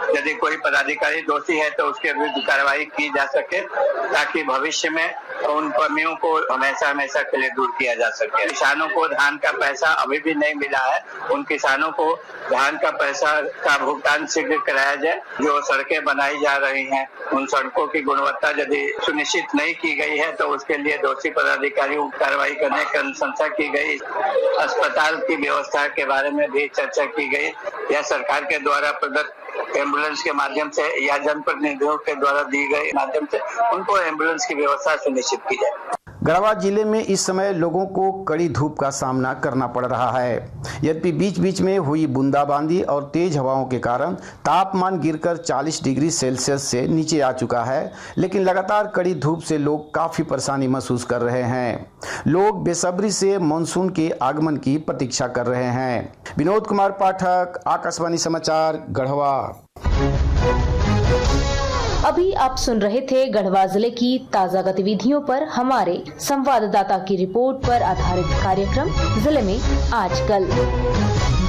यदि कोई पदाधिकारी दोषी है तो उसके विरुद्ध कार्रवाई की जा सके, ताकि भविष्य में उन कमियों को हमेशा के लिए दूर किया जा सके। किसानों को धान का पैसा अभी भी नहीं मिला है, उन किसानों को धान का पैसा का भुगतान शीघ्र कराया जाए। जो सड़कें बनाई जा रही हैं, उन सड़कों की गुणवत्ता यदि सुनिश्चित नहीं की गई है तो उसके लिए दोषी पदाधिकारियों को कार्रवाई करने की अनुशंसा की गई। अस्पताल की व्यवस्था के बारे में भी चर्चा की गई। यह सरकार के द्वारा प्रदत्त एम्बुलेंस के माध्यम से या जनप्रतिनिधियों के द्वारा दी गई माध्यम से उनको एम्बुलेंस की व्यवस्था सुनिश्चित की जाए। गढ़वा जिले में इस समय लोगों को कड़ी धूप का सामना करना पड़ रहा है। यद्यपि बीच बीच में हुई बूंदाबांदी और तेज हवाओं के कारण तापमान गिरकर 40 डिग्री सेल्सियस से नीचे आ चुका है, लेकिन लगातार कड़ी धूप से लोग काफी परेशानी महसूस कर रहे हैं। लोग बेसब्री से मानसून के आगमन की प्रतीक्षा कर रहे हैं। विनोद कुमार पाठक, आकाशवाणी समाचार, गढ़वा। अभी आप सुन रहे थे गढ़वा जिले की ताजा गतिविधियों पर हमारे संवाददाता की रिपोर्ट पर आधारित कार्यक्रम जिले में आजकल।